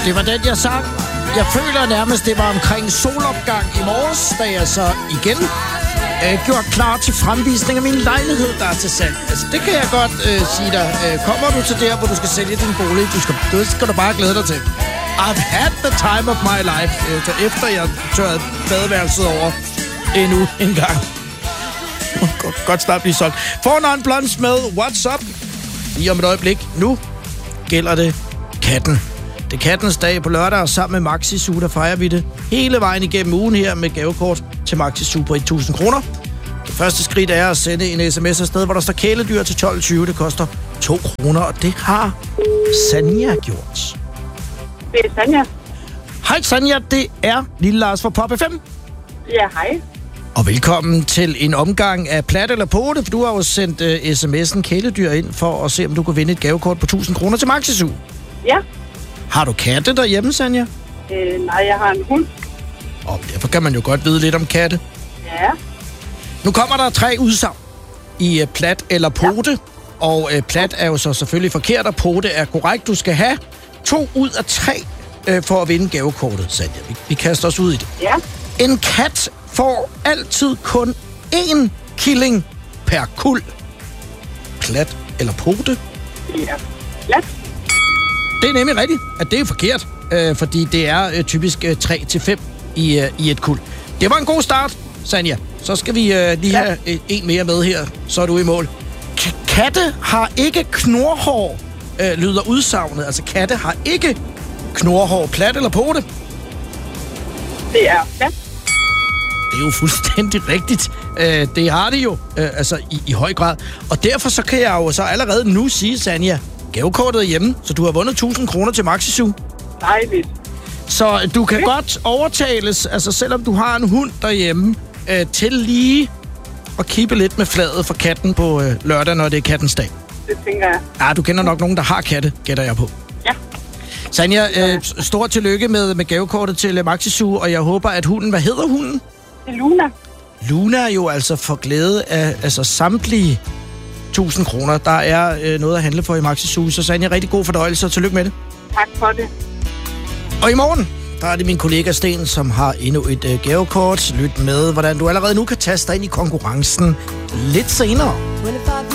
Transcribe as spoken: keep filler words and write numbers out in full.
Det var den, jeg sang. Jeg føler nærmest, det var omkring solopgang i morges, da jeg så igen øh, gjorde klar til fremvisning af min lejlighed, der er til salg. Altså, det kan jeg godt øh, sige dig. Øh, kommer du til der, hvor du skal sælge din bolig, du skal, du skal du bare glæde dig til. I've had the time of my life, øh, efter jeg tørrede badeværelset over endnu en gang. Godt, godt snart blive solgt. For non blondes med What's Up? Lige om et øjeblik. Nu gælder det katten. Det er kattens dag på lørdag, og sammen med Maxi Zoo, der fejrer vi det hele vejen igennem ugen her med gavekort til Maxi Zoo på tusind kroner. Det første skridt er at sende en sms afsted, hvor der står kæledyr til tolv tyve. Det koster to kroner, og det har Sanja gjort. Det er Sanja. Hej Sanja, det er Lille Lars fra Pop F M. Ja, hej. Og velkommen til en omgang af plat eller pote, for du har jo sendt uh, sms'en kæledyr ind for at se, om du kunne vinde et gavekort på tusind kroner til Maxi Zoo. Ja. Har du katte derhjemme, Sanja? Øh, nej, jeg har en hund. Og derfor kan man jo godt vide lidt om katte. Ja. Nu kommer der tre udsagn i uh, plat eller pote, ja. Og uh, plat er jo så selvfølgelig forkert, og pote er korrekt. Du skal have to ud af tre uh, for at vinde gavekortet, Sanja. Vi, vi kaster os ud i det. Ja. En kat får altid kun én killing per kuld. Plat eller pote? Ja. Plat. Det er nemlig rigtigt, at det er forkert, øh, fordi det er øh, typisk øh, tre til fem i, øh, i et kuld. Det var en god start, Sanja. Så skal vi øh, lige have øh, en mere med her, så er du i mål. K- katte har ikke knorhår, øh, lyder udsagnet. Altså, katte har ikke knorhår. Plat eller pote? Det er plat. Det er jo fuldstændig rigtigt. Øh, det har det jo, øh, altså i, i høj grad. Og derfor så kan jeg jo så allerede nu sige, Sanja, gavekortet er hjemme, så du har vundet tusind kroner til Maxi Zoo. Dejligt. Så du kan okay. godt overtales, altså selvom du har en hund derhjemme, øh, til lige at kippe lidt med fladet for katten på øh, lørdag, når det er kattens dag. Det tænker jeg. Ja, du kender nok nogen, der har katte, gætter jeg på. Ja. Sanja, øh, stort tillykke med, med gavekortet til Maxi Zoo, og jeg håber, at hunden, hvad hedder hunden? Det er Luna. Luna er jo altså for glæde af altså samtlige tusind kroner. Der er øh, noget at handle for i Maxi Zoo, så Sanja, rigtig god fordøjelse, og tillykke med det. Tak for det. Og i morgen, der er det min kollega Sten, som har endnu et øh, gavekort. Lyt med, hvordan du allerede nu kan taste dig ind i konkurrencen lidt senere.